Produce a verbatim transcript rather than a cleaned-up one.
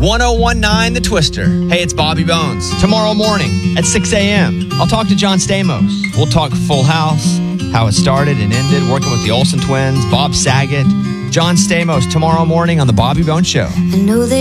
oh one nine The Twister. Hey, it's Bobby Bones. Tomorrow morning at six a.m., I'll talk to John Stamos. We'll talk Full House, how it started and ended, working with the Olsen twins, Bob Saget, John Stamos tomorrow morning on The Bobby Bones Show. I know they